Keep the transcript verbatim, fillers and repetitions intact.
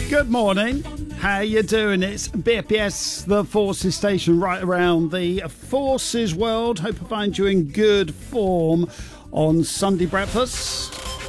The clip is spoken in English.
Good morning. How you doing? It's B F P S, the Forces station, right around the Forces world. Hope I find you in good form on Sunday breakfast.